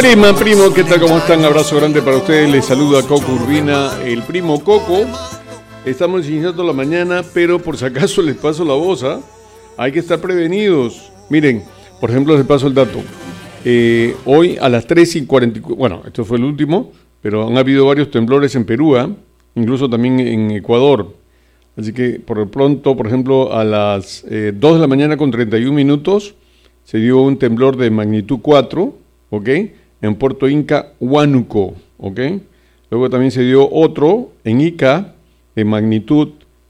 Primo, ¿qué tal? ¿Cómo están? Abrazo grande para ustedes. Les saluda Coco Urbina, el primo Coco. Estamos iniciando la mañana, pero por si acaso les paso la voz, ¿ah? Hay que estar prevenidos. Miren, por ejemplo, les paso el dato. Hoy a las 3:44, bueno, esto fue el último, pero han habido varios temblores en Perú, ¿ah? Incluso también en Ecuador. Así que por lo pronto, por ejemplo, a las 2 de la mañana con 31 minutos se dio un temblor de magnitud 4, ¿ok? En Puerto Inca, Huánuco, ¿ok? Luego también se dio otro en Ica, de magnitud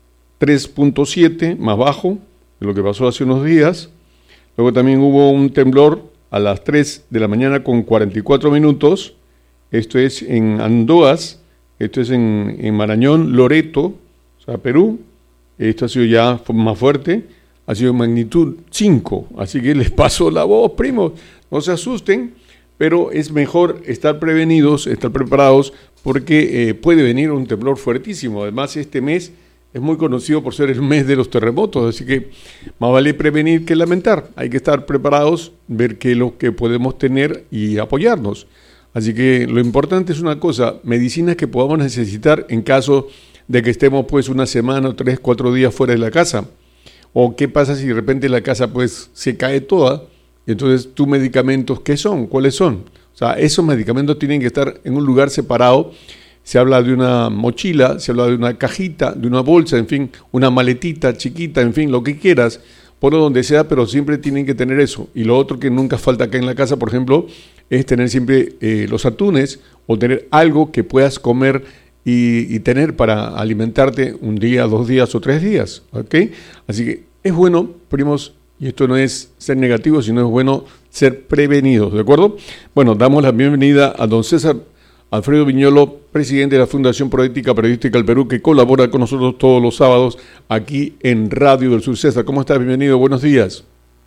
3.7, más bajo de lo que pasó hace unos días. Luego también hubo un temblor a las 3 de la mañana con 44 minutos. Esto es en Andoas, esto es en Marañón, Loreto, o sea, Perú. Esto ha sido ya más fuerte, ha sido magnitud 5. Así que les paso la voz, primos, no se asusten. Pero es mejor estar prevenidos, estar preparados, porque puede venir un temblor fuertísimo. Además, este mes es muy conocido por ser el mes de los terremotos, así que más vale prevenir que lamentar. Hay que estar preparados, ver qué es lo que podemos tener y apoyarnos. Así que lo importante es una cosa, medicinas que podamos necesitar en caso de que estemos pues una semana o 3, 4 días fuera de la casa. O qué pasa si de repente la casa pues se cae toda. Entonces, ¿tus medicamentos qué son? ¿Cuáles son? O sea, esos medicamentos tienen que estar en un lugar separado. Se habla de una mochila, se habla de una cajita, de una bolsa, en fin, una maletita chiquita, en fin, lo que quieras, ponlo donde sea, pero siempre tienen que tener eso. Y lo otro que nunca falta acá en la casa, por ejemplo, es tener siempre los atunes o tener algo que puedas comer y tener para alimentarte un día, 2 días o 3 días, ¿ok? Así que es bueno, primos. Y esto no es ser negativo, sino es bueno ser prevenidos, ¿de acuerdo? Bueno, damos la bienvenida a don César Alfredo Viñolo, presidente de la Fundación Proética Periodística del Perú, que colabora con nosotros todos los sábados aquí en Radio del Sur. César, ¿cómo estás? Bienvenido, buenos días.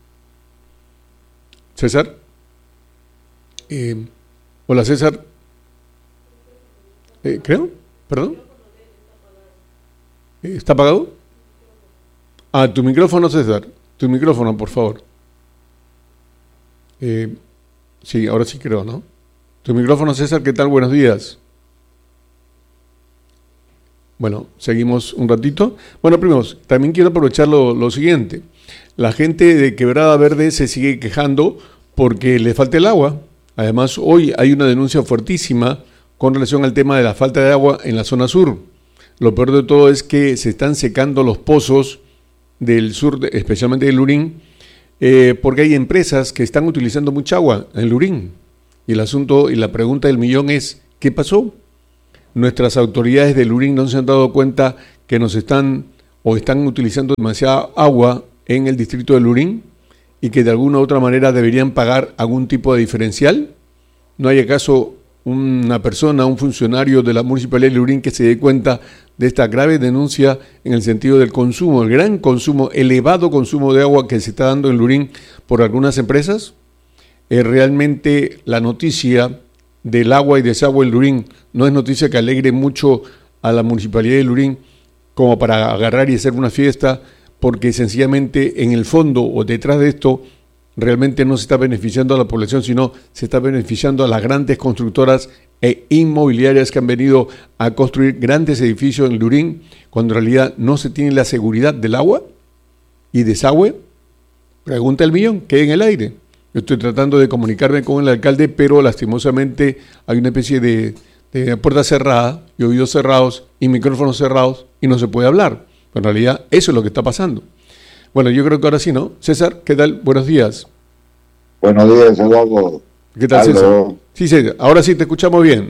César. Hola, César. ¿Creo? ¿Perdón? ¿Está apagado? Ah, tu micrófono, César. Tu micrófono, por favor. Sí, ahora sí creo, ¿no? Tu micrófono, César, ¿qué tal? Buenos días. Bueno, seguimos un ratito. Bueno, primos, también quiero aprovechar lo siguiente. La gente de Quebrada Verde se sigue quejando porque le falta el agua. Además, hoy hay una denuncia fuertísima con relación al tema de la falta de agua en la zona sur. Lo peor de todo es que se están secando los pozos del sur, especialmente del Lurín, porque hay empresas que están utilizando mucha agua en el Lurín. Y el asunto y la pregunta del millón es, ¿qué pasó? Nuestras autoridades del Lurín no se han dado cuenta que están utilizando demasiada agua en el distrito del Lurín y que de alguna u otra manera deberían pagar algún tipo de diferencial. ¿No hay acaso una persona, un funcionario de la Municipalidad de Lurín que se dé cuenta de esta grave denuncia en el sentido del consumo, el gran consumo, elevado consumo de agua que se está dando en Lurín por algunas empresas? Realmente la noticia del agua y desagüe en Lurín no es noticia que alegre mucho a la Municipalidad de Lurín como para agarrar y hacer una fiesta, porque sencillamente en el fondo o detrás de esto realmente no se está beneficiando a la población, sino se está beneficiando a las grandes constructoras e inmobiliarias que han venido a construir grandes edificios en Lurín, cuando en realidad no se tiene la seguridad del agua y desagüe. Pregunta el millón, queda en el aire. Yo estoy tratando de comunicarme con el alcalde, pero lastimosamente hay una especie de puerta cerrada y oídos cerrados y micrófonos cerrados y no se puede hablar. Pero en realidad eso es lo que está pasando. Bueno, yo creo que ahora sí, ¿no? César, ¿qué tal? Buenos días. Buenos días, Eduardo. ¿Qué tal, César? Sí, César, ahora sí te escuchamos bien.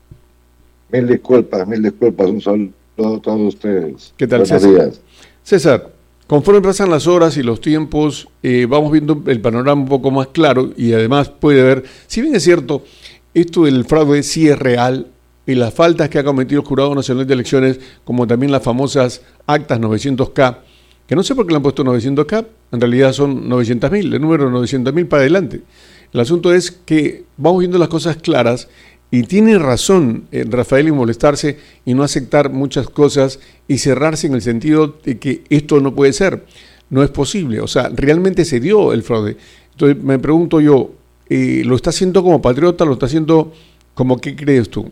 Mil disculpas. Un saludo a todos ustedes. ¿Qué tal, Buenos César? días. César, conforme pasan las horas y los tiempos, vamos viendo el panorama un poco más claro y además puede haber, si bien es cierto, esto del fraude sí es real y las faltas que ha cometido el Jurado Nacional de Elecciones, como también las famosas actas 900K, que no sé por qué le han puesto 900K, en realidad son 900.000, el número 900.000 para adelante. El asunto es que vamos viendo las cosas claras y tiene razón Rafael en molestarse y no aceptar muchas cosas y cerrarse en el sentido de que esto no puede ser, no es posible, o sea, realmente se dio el fraude. Entonces me pregunto yo, ¿Lo está haciendo como patriota? ¿Lo está haciendo como qué crees tú?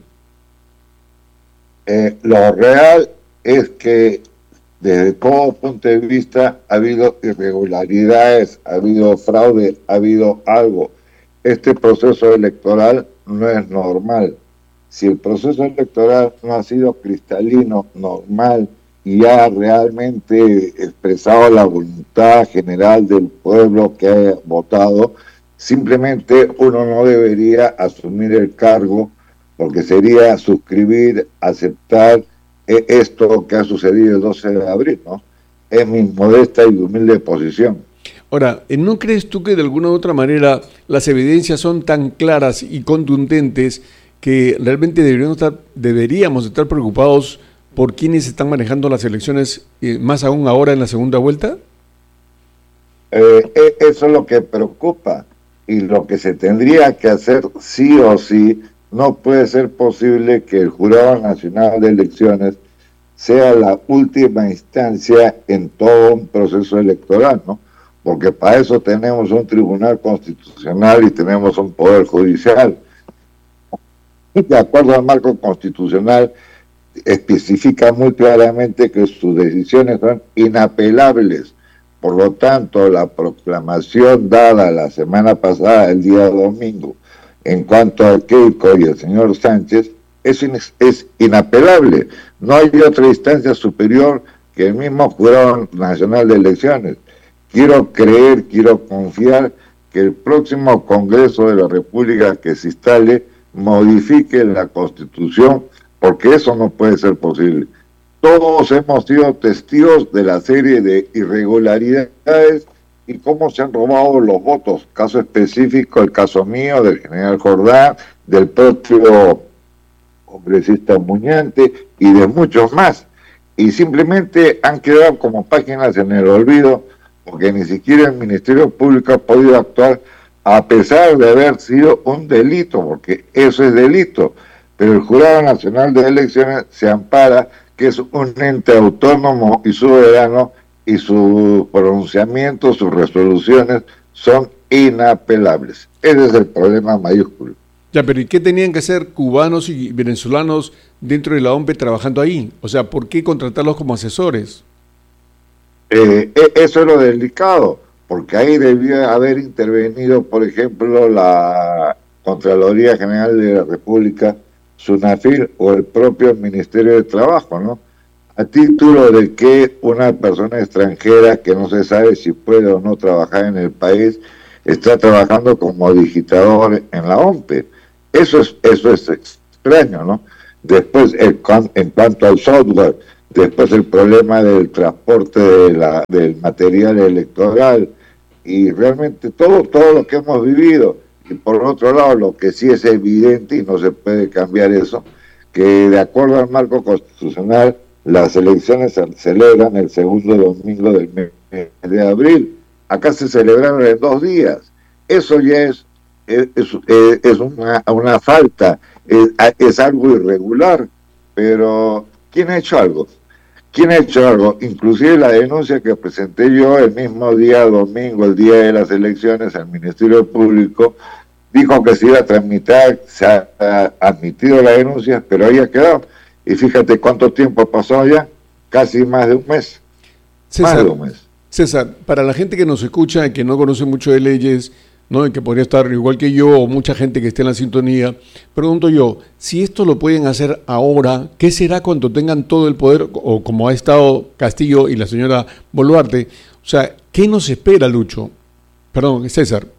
Lo real es que desde todo punto de vista ha habido irregularidades, ha habido fraude, ha habido algo. Este proceso electoral no es normal. Si el proceso electoral no ha sido cristalino, normal, y ha realmente expresado la voluntad general del pueblo que ha votado, simplemente uno no debería asumir el cargo, porque sería suscribir, aceptar esto que ha sucedido el 12 de abril, ¿no? Es mi modesta y humilde posición. Ahora, ¿no crees tú que de alguna u otra manera las evidencias son tan claras y contundentes que realmente deberíamos estar preocupados por quienes están manejando las elecciones, más aún ahora en la segunda vuelta? Eso es lo que preocupa, y lo que se tendría que hacer sí o sí. No puede ser posible que el Jurado Nacional de Elecciones sea la última instancia en todo un proceso electoral, ¿no? Porque para eso tenemos un tribunal constitucional y tenemos un poder judicial. De acuerdo al marco constitucional, especifica muy claramente que sus decisiones son inapelables. Por lo tanto, la proclamación dada la semana pasada, el día domingo, en cuanto a Keiko y el señor Sánchez, es inapelable. No hay otra instancia superior que el mismo Jurado Nacional de Elecciones. Quiero creer, quiero confiar que el próximo Congreso de la República que se instale modifique la Constitución, porque eso no puede ser posible. Todos hemos sido testigos de la serie de irregularidades y cómo se han robado los votos. Caso específico, el caso mío, del general Jordán, del propio congresista Muñante y de muchos más. Y simplemente han quedado como páginas en el olvido, porque ni siquiera el Ministerio Público ha podido actuar, a pesar de haber sido un delito, porque eso es delito. Pero el Jurado Nacional de Elecciones se ampara que es un ente autónomo y soberano, y sus pronunciamientos, sus resoluciones son inapelables. Ese es el problema mayúsculo. Ya, pero ¿y qué tenían que hacer cubanos y venezolanos dentro de la OMP trabajando ahí? O sea, ¿por qué contratarlos como asesores? Eso es lo delicado, porque ahí debió haber intervenido, por ejemplo, la Contraloría General de la República, SUNAFIL, o el propio Ministerio de Trabajo, ¿no? A título de que una persona extranjera que no se sabe si puede o no trabajar en el país está trabajando como digitador en la OMPE. Eso es extraño, ¿no? Después, en cuanto al software, después el problema del transporte del material electoral, y realmente todo lo que hemos vivido. Y por otro lado, lo que sí es evidente, y no se puede cambiar eso, que de acuerdo al marco constitucional, las elecciones se celebran el segundo domingo del mes de abril. Acá se celebraron en 2 días. Eso ya es una falta, es algo irregular. Pero ¿quién ha hecho algo? ¿Quién ha hecho algo? Inclusive la denuncia que presenté yo el mismo día domingo, el día de las elecciones, al Ministerio Público, dijo que se iba a tramitar, se ha admitido la denuncia, pero ahí ha quedado. Y fíjate cuánto tiempo ha pasado ya, casi más de un mes. César, más de un mes. César, para la gente que nos escucha y que no conoce mucho de leyes, ¿no?, y que podría estar igual que yo o mucha gente que esté en la sintonía, pregunto yo, si esto lo pueden hacer ahora, ¿qué será cuando tengan todo el poder, o como ha estado Castillo y la señora Boluarte? O sea, ¿qué nos espera, Lucho? Perdón, César.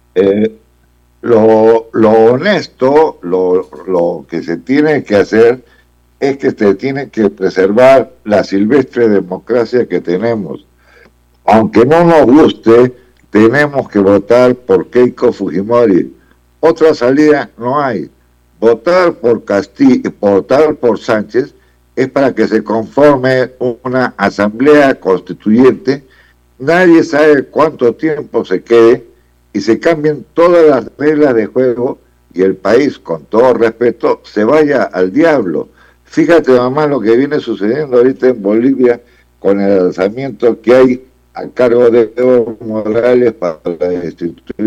Lo honesto, lo que se tiene que hacer es que se tiene que preservar la silvestre democracia que tenemos. Aunque no nos guste, tenemos que votar por Keiko Fujimori. Otra salida no hay. Votar por Castillo, votar por Sánchez, es para que se conforme una asamblea constituyente. Nadie sabe cuánto tiempo se quede y se cambien todas las reglas de juego y el país, con todo respeto, se vaya al diablo. Fíjate nomás lo que viene sucediendo ahorita en Bolivia con el alzamiento que hay a cargo de Evo Morales para destituir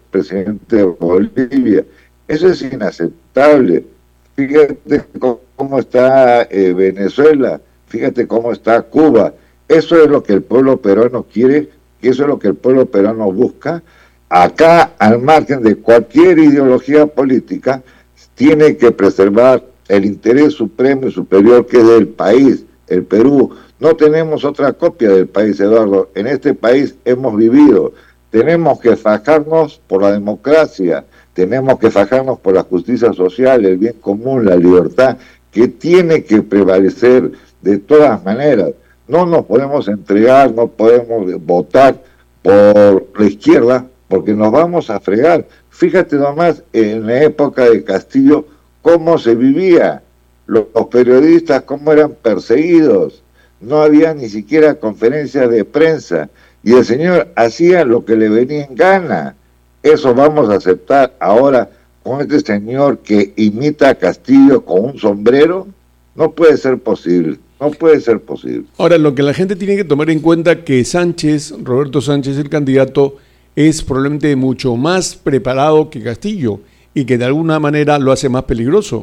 presidente de Bolivia. Eso es inaceptable. Fíjate cómo está Venezuela, fíjate cómo está Cuba. Eso es lo que el pueblo peruano quiere, y eso es lo que el pueblo peruano busca. Acá, al margen de cualquier ideología política, tiene que preservar el interés supremo y superior que es del país, el Perú. No tenemos otra copia del país, Eduardo. En este país hemos vivido. Tenemos que fajarnos por la democracia, tenemos que fajarnos por la justicia social, el bien común, la libertad, que tiene que prevalecer de todas maneras. No nos podemos entregar, no podemos votar por la izquierda, porque nos vamos a fregar. Fíjate nomás, en la época de Castillo, cómo se vivía, los periodistas cómo eran perseguidos, no había ni siquiera conferencias de prensa, y el señor hacía lo que le venía en gana. Eso vamos a aceptar ahora con este señor que imita a Castillo con un sombrero. No puede ser posible, no puede ser posible. Ahora, lo que la gente tiene que tomar en cuenta que Sánchez, Roberto Sánchez, el candidato, es probablemente mucho más preparado que Castillo y que de alguna manera lo hace más peligroso.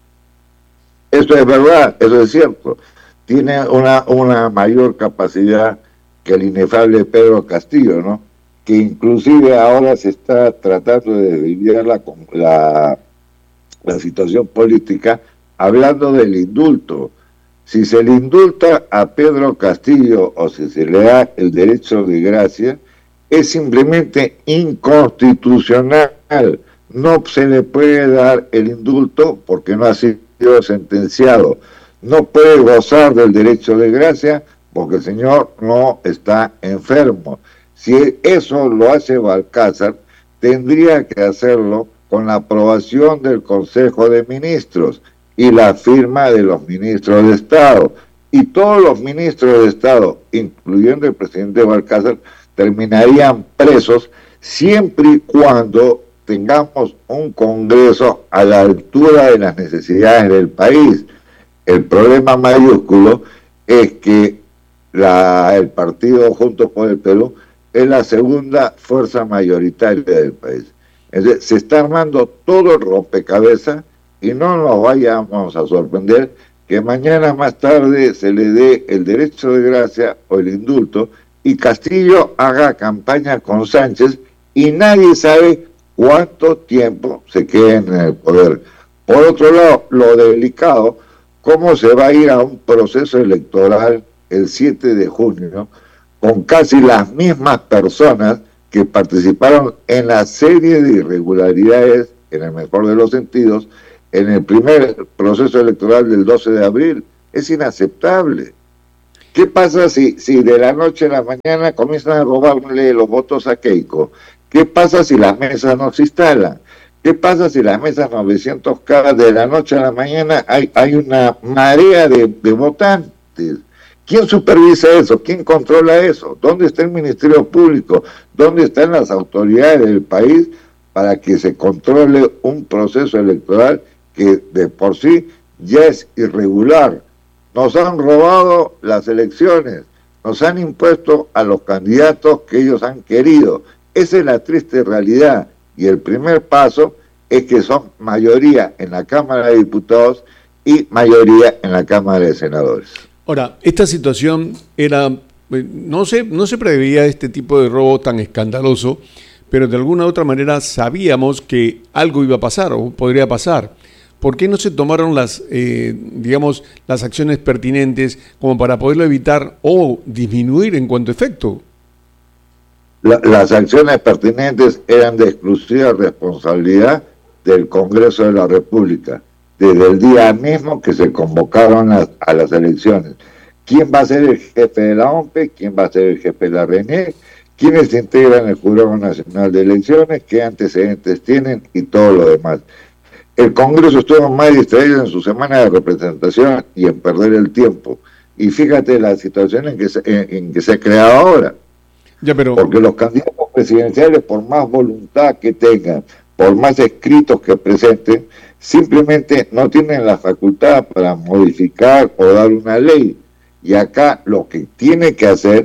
Eso es verdad, eso es cierto. Tiene una mayor capacidad que el inefable Pedro Castillo, ¿no? Que inclusive ahora se está tratando de desviar la situación política hablando del indulto. Si se le indulta a Pedro Castillo o si se le da el derecho de gracia, es simplemente inconstitucional. No se le puede dar el indulto porque no ha sido sentenciado. No puede gozar del derecho de gracia porque el señor no está enfermo. Si eso lo hace Balcázar, tendría que hacerlo con la aprobación del Consejo de Ministros y la firma de los ministros de Estado. Y todos los ministros de Estado, incluyendo el presidente Balcázar, terminarían presos siempre y cuando tengamos un Congreso a la altura de las necesidades del país. El problema mayúsculo es que el partido Juntos por el Perú es la segunda fuerza mayoritaria del país. Entonces, se está armando todo el rompecabezas y no nos vayamos a sorprender que mañana más tarde se le dé el derecho de gracia o el indulto y Castillo haga campaña con Sánchez y nadie sabe cuánto tiempo se queden en el poder. Por otro lado, lo delicado, cómo se va a ir a un proceso electoral el 7 de junio con casi las mismas personas que participaron en la serie de irregularidades, en el mejor de los sentidos, en el primer proceso electoral del 12 de abril. Es inaceptable. ¿Qué pasa si de la noche a la mañana comienzan a robarle los votos a Keiko? ¿Qué pasa si las mesas no se instalan? ¿Qué pasa si las mesas 900K de la noche a la mañana hay una marea de votantes? ¿Quién supervisa eso? ¿Quién controla eso? ¿Dónde está el Ministerio Público? ¿Dónde están las autoridades del país para que se controle un proceso electoral que de por sí ya es irregular? Nos han robado las elecciones, nos han impuesto a los candidatos que ellos han querido. Esa es la triste realidad. Y el primer paso es que son mayoría en la Cámara de Diputados y mayoría en la Cámara de Senadores. Ahora, esta situación no se preveía este tipo de robo tan escandaloso, pero de alguna u otra manera sabíamos que algo iba a pasar o podría pasar. ¿Por qué no se tomaron las acciones pertinentes como para poderlo evitar o disminuir en cuanto a efecto? Las acciones pertinentes eran de exclusiva responsabilidad del Congreso de la República, desde el día mismo que se convocaron a las elecciones. ¿Quién va a ser el jefe de la OMPE? ¿Quién va a ser el jefe de la RENIEC? ¿Quiénes se integran el Jurado Nacional de Elecciones? ¿Qué antecedentes tienen? Y todo lo demás. El Congreso estuvo más distraído en su semana de representación y en perder el tiempo. Y fíjate la situación en que se ha creado ahora. Porque los candidatos presidenciales, por más voluntad que tengan, por más escritos que presenten, simplemente no tienen la facultad para modificar o dar una ley. Y acá lo que tiene que hacer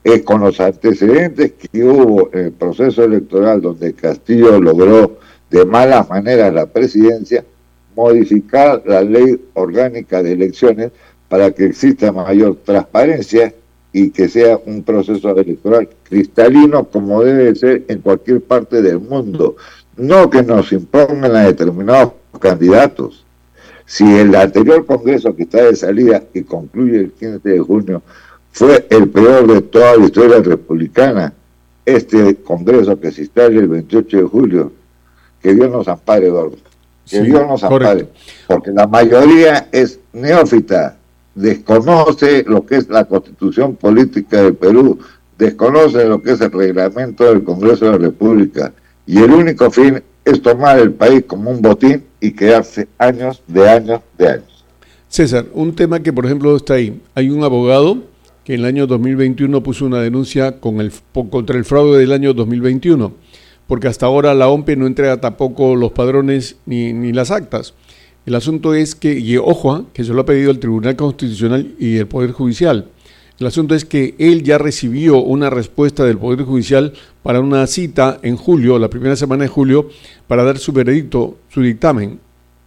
con los antecedentes que hubo en el proceso electoral donde Castillo logró de mala manera la presidencia, modificar la ley orgánica de elecciones para que exista mayor transparencia y que sea un proceso electoral cristalino como debe ser en cualquier parte del mundo, no que nos impongan a determinados candidatos. Si el anterior Congreso que está de salida y concluye el 15 de junio fue el peor de toda la historia republicana, este Congreso que se instala el 28 de julio, que Dios nos ampare, Eduardo, que Dios nos ampare, porque la mayoría es neófita, desconoce lo que es la Constitución Política del Perú, desconoce lo que es el reglamento del Congreso de la República, y el único fin es tomar el país como un botín y quedarse años. César, un tema que por ejemplo está ahí, hay un abogado que en el año 2021 puso una denuncia contra el fraude del año 2021, porque hasta ahora la OMPE no entrega tampoco los padrones ni las actas. El asunto es que, y ojo, que se lo ha pedido el Tribunal Constitucional y el Poder Judicial. El asunto es que él ya recibió una respuesta del Poder Judicial para una cita en julio, la primera semana de julio, para dar su veredicto, su dictamen.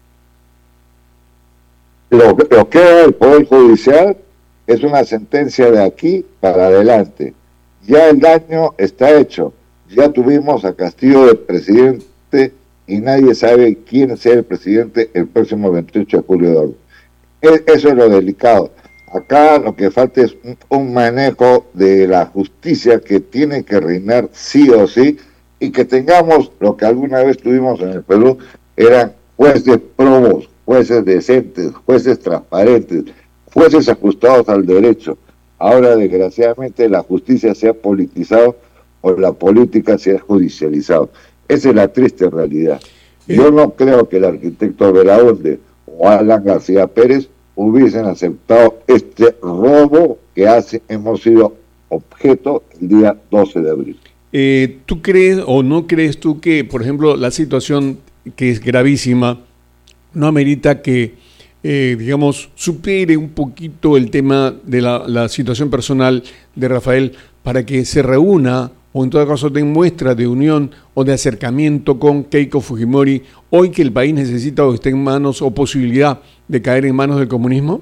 Lo que da el Poder Judicial es una sentencia de aquí para adelante. Ya el daño está hecho. Ya tuvimos a Castillo de presidente y nadie sabe quién sea el presidente el próximo 28 de julio. Eso es lo delicado. Acá lo que falta es un manejo de la justicia que tiene que reinar sí o sí, y que tengamos lo que alguna vez tuvimos en el Perú, eran jueces probos, jueces decentes, jueces transparentes, jueces ajustados al derecho. Ahora, desgraciadamente, la justicia se ha politizado o la política se ha judicializado. Esa es la triste realidad. Yo no creo que el arquitecto Belaúnde o Alan García Pérez hubiesen aceptado este robo que hemos sido objeto el día 12 de abril. ¿Tú crees o no crees tú que, por ejemplo, la situación que es gravísima no amerita que, digamos, supere un poquito el tema de la situación personal de Rafael para que se reúna o en todo caso den muestra de unión o de acercamiento con Keiko Fujimori, hoy que el país necesita o esté en manos o posibilidad de caer en manos del comunismo?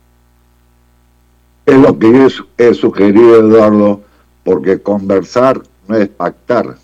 Es lo que yo he sugerido, Eduardo, porque conversar no es pactar.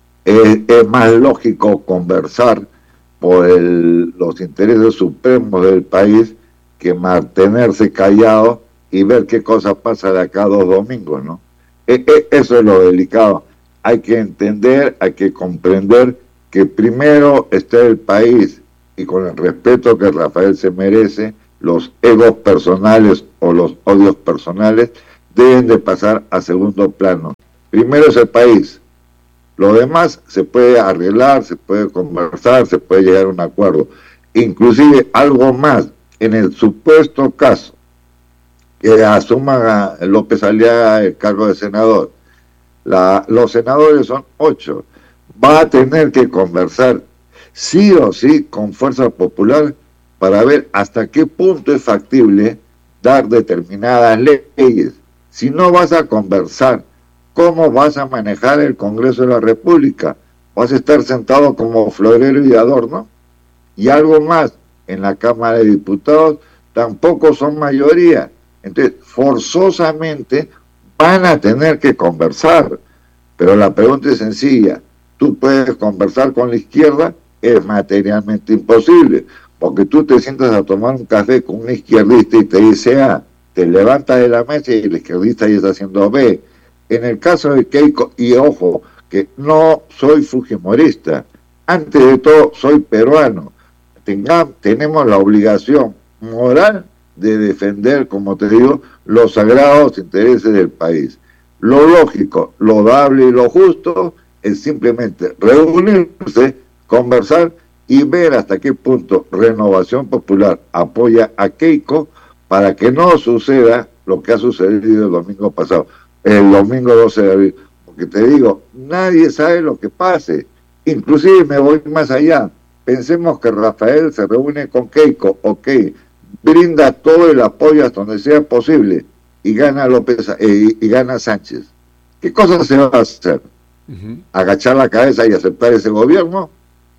Es más lógico conversar por los intereses supremos del país que mantenerse callado y ver qué cosa pasa de acá a 2 domingos, ¿no? Eso es lo delicado. Hay que entender, hay que comprender que primero está el país, y con el respeto que Rafael se merece, los egos personales o los odios personales deben de pasar a segundo plano. Primero es el país. Lo demás se puede arreglar, se puede conversar, se puede llegar a un acuerdo. Inclusive algo más, en el supuesto caso que asuma López Aliaga el cargo de senador, los senadores son 8, va a tener que conversar sí o sí con Fuerza Popular para ver hasta qué punto es factible dar determinadas leyes. Si no vas a conversar, ¿cómo vas a manejar el Congreso de la República? ¿Vas a estar sentado como florero y adorno? Y algo más, en la Cámara de Diputados tampoco son mayoría. Entonces, forzosamente van a tener que conversar. Pero la pregunta es sencilla. ¿Tú puedes conversar con la izquierda? Es materialmente imposible, porque tú te sientas a tomar un café con un izquierdista y te dice A, te levantas de la mesa y el izquierdista ya está haciendo B. En el caso de Keiko, y ojo, que no soy fujimorista, antes de todo soy peruano, tenemos la obligación moral de defender, como te digo, los sagrados intereses del país. Lo lógico, lo dable y lo justo es simplemente reunirse, conversar y ver hasta qué punto Renovación Popular apoya a Keiko para que no suceda lo que ha sucedido el domingo pasado, el domingo 12 de abril. Porque te digo, nadie sabe lo que pase. Inclusive me voy más allá. Pensemos que Rafael se reúne con Keiko, ok, brinda todo el apoyo hasta donde sea posible y gana y gana Sánchez. ¿Qué cosa se va a hacer? Ujú. ¿Agachar la cabeza y aceptar ese gobierno?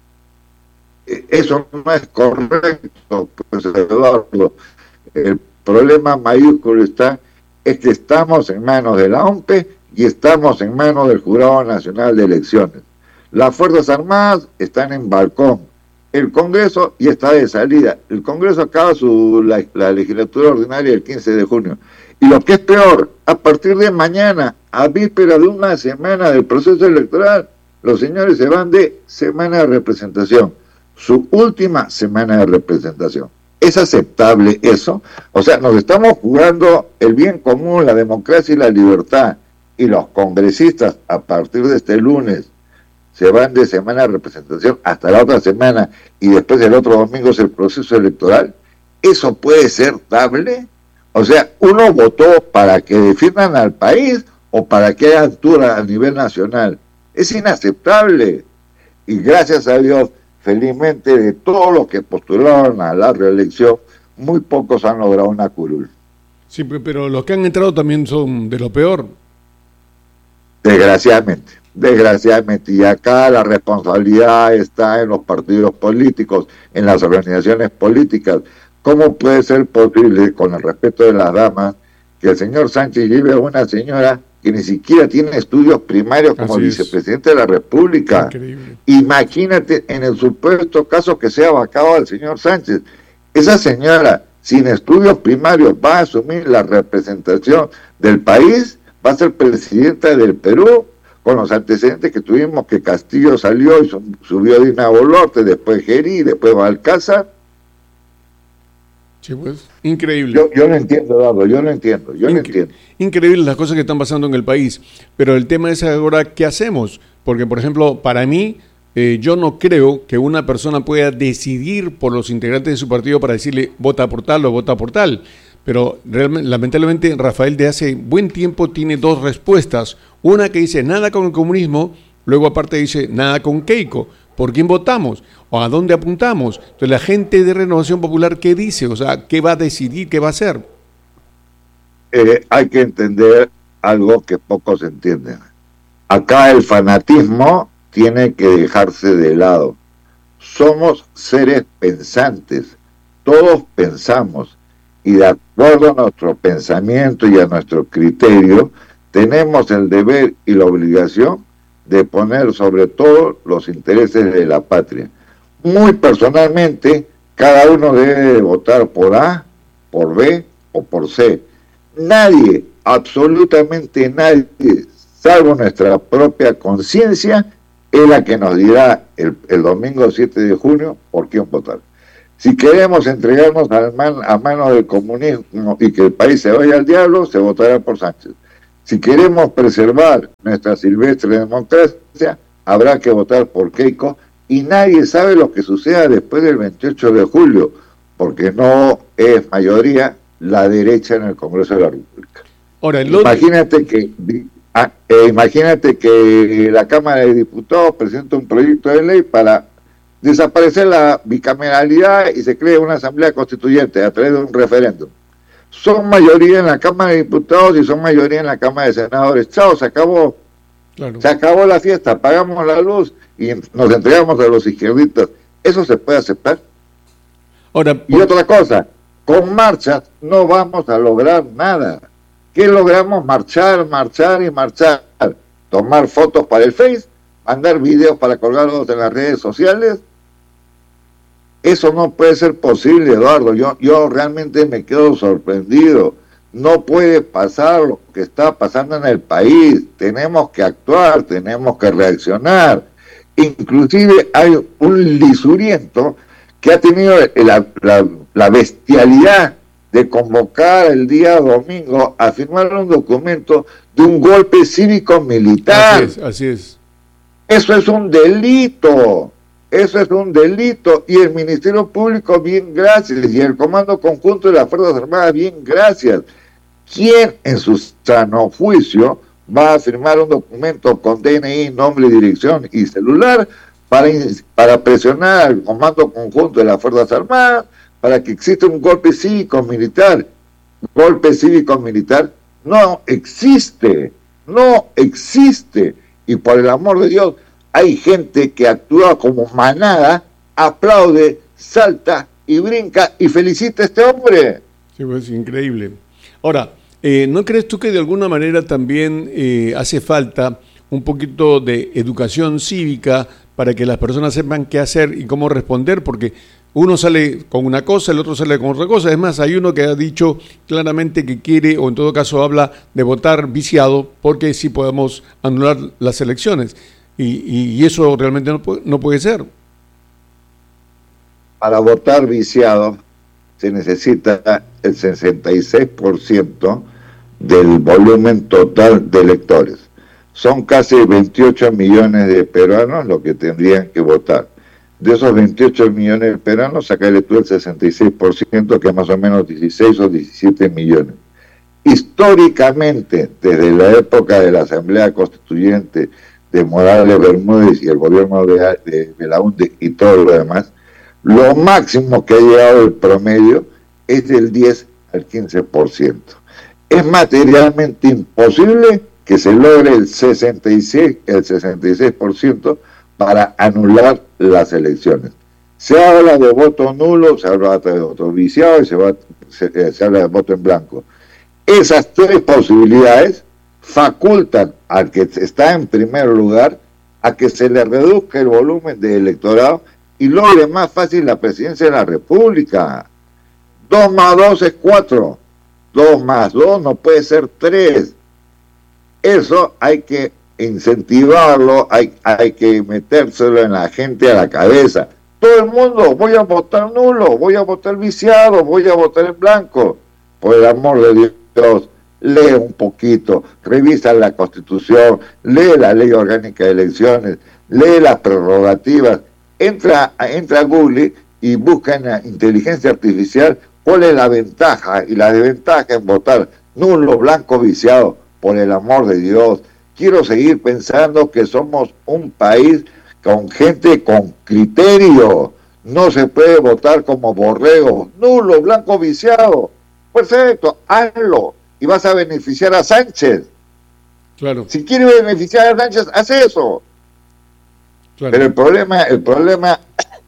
Eso no es correcto, pues, Eduardo. El problema mayúsculo es que estamos en manos de la OMPE y estamos en manos del Jurado Nacional de Elecciones. Las Fuerzas Armadas están en balcón. El Congreso ya está de salida. El Congreso acaba la legislatura ordinaria el 15 de junio. Y lo que es peor, a partir de mañana, a víspera de una semana del proceso electoral, los señores se van de semana de representación. Su última semana de representación. ¿Es aceptable eso? O sea, nos estamos jugando el bien común, la democracia y la libertad. Y los congresistas, a partir de este lunes, se van de semana de representación hasta la otra semana y después el otro domingo es el proceso electoral. ¿Eso puede ser dable? O sea, ¿uno votó para que defiendan al país o para que haya altura a nivel nacional? Es inaceptable. Y gracias a Dios, felizmente, de todos los que postularon a la reelección, muy pocos han logrado una curul. Sí, pero los que han entrado también son de lo peor. Desgraciadamente, y acá la responsabilidad está en los partidos políticos, en las organizaciones políticas. ¿Cómo puede ser posible, con el respeto de las damas, que el señor Sánchez lleve a una señora que ni siquiera tiene estudios primarios como vicepresidente de la República? Increíble. Imagínate en el supuesto caso que sea vacado al señor Sánchez. Esa señora, sin estudios primarios, va a asumir la representación del país, va a ser presidenta del Perú, con los antecedentes que tuvimos, que Castillo salió y subió Dina Boluarte, después Geri, después Balcázar. Sí, pues, increíble. Yo lo entiendo, Eduardo, yo lo entiendo. Increíble las cosas que están pasando en el país, pero el tema es ahora, ¿qué hacemos? Porque, por ejemplo, para mí, yo no creo que una persona pueda decidir por los integrantes de su partido para decirle, vota por tal o vota por tal. Pero realmente, lamentablemente, Rafael de hace buen tiempo tiene dos respuestas. Una que dice nada con el comunismo, luego aparte dice nada con Keiko. ¿Por quién votamos? ¿O a dónde apuntamos? Entonces, la gente de Renovación Popular, ¿qué dice? O sea, ¿qué va a decidir? ¿Qué va a hacer? Hay que entender algo que pocos entienden. Acá el fanatismo tiene que dejarse de lado. Somos seres pensantes. Todos pensamos. Y de acuerdo a nuestro pensamiento y a nuestro criterio, tenemos el deber y la obligación de poner sobre todo los intereses de la patria. Muy personalmente, cada uno debe votar por A, por B o por C. Nadie, absolutamente nadie, salvo nuestra propia conciencia, es la que nos dirá el domingo 7 de junio por quién votar. Si queremos entregarnos a manos del comunismo y que el país se vaya al diablo, se votará por Sánchez. Si queremos preservar nuestra silvestre democracia, habrá que votar por Keiko, y nadie sabe lo que suceda después del 28 de julio, porque no es mayoría la derecha en el Congreso de la República. Ahora, imagínate que la Cámara de Diputados presenta un proyecto de ley para desaparecer la bicameralidad y se cree una asamblea constituyente a través de un referéndum. Son mayoría en la Cámara de Diputados y son mayoría en la Cámara de Senadores. Chao, se acabó. Claro. Se acabó la fiesta, apagamos la luz y nos entregamos a los izquierdistas. ¿Eso se puede aceptar? Ahora, y otra cosa, con marchas no vamos a lograr nada. ¿Qué logramos? Marchar. Tomar fotos para el Face, mandar videos para colgarlos en las redes sociales. Eso no puede ser posible, Eduardo. Yo realmente me quedo sorprendido. No puede pasar lo que está pasando en el país. Tenemos que actuar, tenemos que reaccionar. Inclusive hay un lisuriento que ha tenido la bestialidad de convocar el día domingo a firmar un documento de un golpe cívico-militar. Así es. Eso es un delito. Y el Ministerio Público, bien gracias, y el Comando Conjunto de las Fuerzas Armadas, bien gracias. ¿Quién en su sano juicio va a firmar un documento con DNI, nombre, dirección y celular para presionar al Comando Conjunto de las Fuerzas Armadas para que exista un golpe cívico-militar? Golpe cívico-militar no existe. No existe. Y por el amor de Dios, hay gente que actúa como manada, aplaude, salta y brinca y felicita a este hombre. Sí, pues increíble. Ahora, ¿no crees tú que de alguna manera también hace falta un poquito de educación cívica para que las personas sepan qué hacer y cómo responder? Porque uno sale con una cosa, el otro sale con otra cosa. Es más, hay uno que ha dicho claramente que quiere, o en todo caso habla de votar viciado, porque sí podemos anular las elecciones. Y eso realmente no puede ser. Para votar viciado se necesita el 66% del volumen total de electores. Son casi 28 millones de peruanos los que tendrían que votar. De esos 28 millones de peruanos, sacarle tú el 66%, que es más o menos 16 o 17 millones. Históricamente, desde la época de la Asamblea Constituyente de Morales Bermúdez y el gobierno de Belaúnde y todo lo demás, lo máximo que ha llegado el promedio es del 10 al 15%. Es materialmente imposible que se logre el 66% para anular las elecciones. Se habla de voto nulo, se habla de voto viciado y se habla de voto en blanco. Esas tres posibilidades facultan al que está en primer lugar a que se le reduzca el volumen de electorado y logre más fácil la presidencia de la República. 2 más 2 es 4. 2 más 2 no puede ser 3. Eso hay que incentivarlo, hay que metérselo en la gente a la cabeza. Todo el mundo, voy a votar nulo, voy a votar viciado, voy a votar en blanco. Por el amor de Dios, lee un poquito, revisa la Constitución, lee la Ley Orgánica de Elecciones, lee las prerrogativas, entra a Google y busca en la inteligencia artificial cuál es la ventaja y la desventaja en votar nulo, blanco, viciado. Por el amor de Dios, quiero seguir pensando que somos un país con gente con criterio. No se puede votar como borrego, nulo, blanco, viciado. Perfecto, hazlo y vas a beneficiar a Sánchez. Claro. Si quieres beneficiar a Sánchez, haz eso. Claro. Pero el problema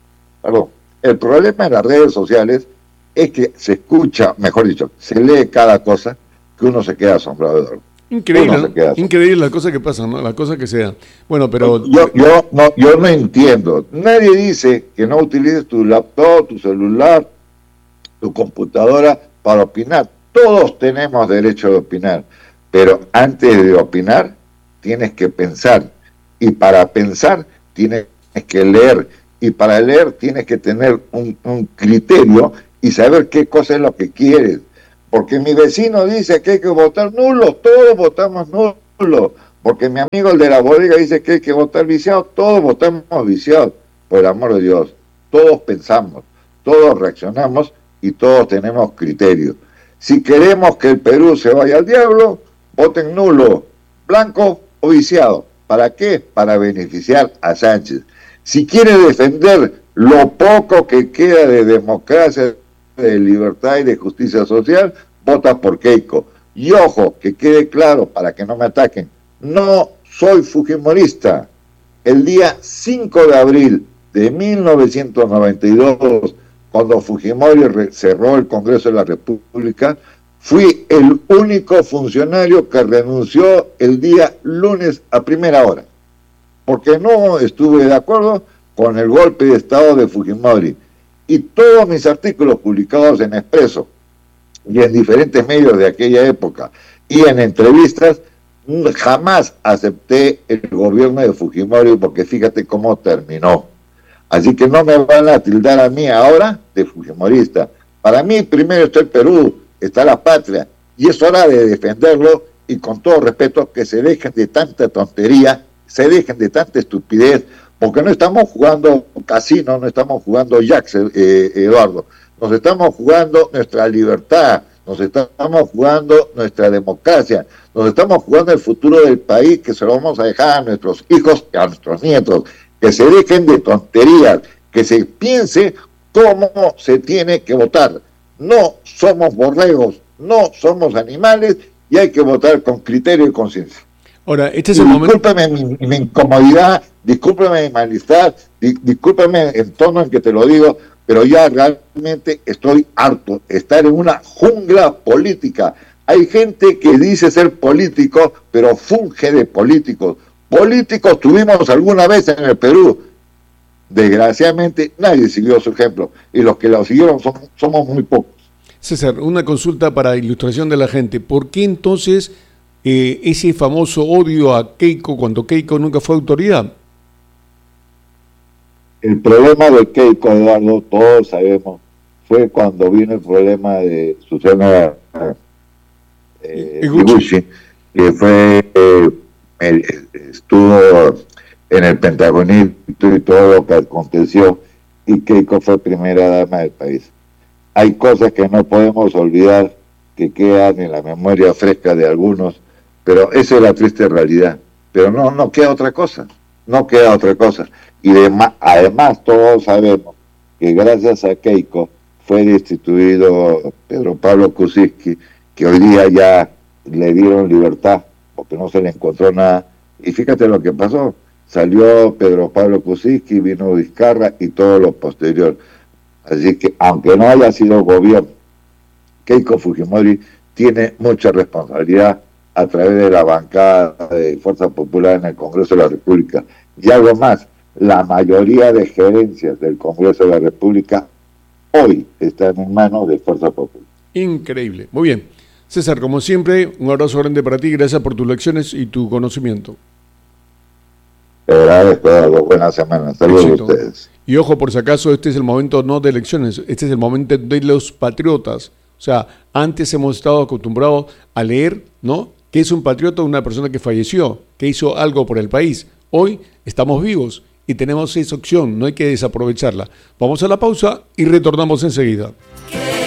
en las redes sociales es que se escucha, mejor dicho, se lee cada cosa que uno se queda asombrado de ver. Increíble las cosas que pasan, ¿no? Las cosas que sean. Bueno, pero yo no entiendo. Nadie dice que no utilices tu laptop, tu celular, tu computadora para opinar. Todos tenemos derecho de opinar, pero antes de opinar tienes que pensar, y para pensar tienes que leer, y para leer tienes que tener un criterio y saber qué cosa es lo que quieres. Porque mi vecino dice que hay que votar nulo, todos votamos nulo. Porque mi amigo el de la bodega dice que hay que votar viciado, todos votamos viciado. Por el amor de Dios, todos pensamos, todos reaccionamos y todos tenemos criterio. Si queremos que el Perú se vaya al diablo, voten nulo, blanco o viciado. ¿Para qué? Para beneficiar a Sánchez. Si quiere defender lo poco que queda de democracia, de libertad y de justicia social, vota por Keiko. Y ojo, que quede claro para que no me ataquen, no soy fujimorista. El día 5 de abril de 1992, cuando Fujimori cerró el Congreso de la República, fui el único funcionario que renunció el día lunes a primera hora, porque no estuve de acuerdo con el golpe de Estado de Fujimori. Y todos mis artículos publicados en Expreso y en diferentes medios de aquella época y en entrevistas, jamás acepté el gobierno de Fujimori, porque fíjate cómo terminó. Así que no me van a tildar a mí ahora de fujimorista. Para mí primero está el Perú, está la patria, y es hora de defenderlo, y con todo respeto que se dejen de tanta tontería, se dejen de tanta estupidez, porque no estamos jugando casino, no estamos jugando jacks, Eduardo. Nos estamos jugando nuestra libertad, nos estamos jugando nuestra democracia, nos estamos jugando el futuro del país, que se lo vamos a dejar a nuestros hijos y a nuestros nietos. Que se dejen de tonterías, que se piense cómo se tiene que votar. No somos borregos, no somos animales, y hay que votar con criterio y conciencia. Ahora, este es el momento. Discúlpame mi incomodidad, discúlpame mi malestar, discúlpame el tono en que te lo digo, pero ya realmente estoy harto de estar en una jungla política. Hay gente que dice ser político, pero funge de políticos. Políticos tuvimos alguna vez en el Perú. Desgraciadamente nadie siguió su ejemplo, y los que lo siguieron somos muy pocos. César, una consulta para ilustración de la gente. ¿Por qué entonces ese famoso odio a Keiko cuando Keiko nunca fue autoridad? El problema de Keiko, Eduardo, todos sabemos, fue cuando vino el problema de Susana Higuchi, que estuvo en el pentagonismo y todo lo que aconteció, y Keiko fue primera dama del país. Hay cosas que no podemos olvidar, que quedan en la memoria fresca de algunos, pero esa es la triste realidad. Pero no queda otra cosa, no queda otra cosa. Y además todos sabemos que gracias a Keiko fue destituido Pedro Pablo Kuczynski, que hoy día ya le dieron libertad porque no se le encontró nada. Y fíjate lo que pasó, salió Pedro Pablo Kuczynski, vino Vizcarra y todo lo posterior. Así que aunque no haya sido gobierno, Keiko Fujimori tiene mucha responsabilidad a través de la bancada de Fuerza Popular en el Congreso de la República. Y algo más, la mayoría de gerencias del Congreso de la República hoy están en manos de Fuerza Popular. Increíble. Muy bien. César, como siempre, un abrazo grande para ti. Gracias por tus lecciones y tu conocimiento. Te agradezco, buena semana. Saludos a ustedes. Y ojo, por si acaso, este es el momento no de elecciones, este es el momento de los patriotas. O sea, antes hemos estado acostumbrados a leer, ¿no?, que es un patriota una persona que falleció, que hizo algo por el país. Hoy estamos vivos y tenemos esa opción, no hay que desaprovecharla. Vamos a la pausa y retornamos enseguida.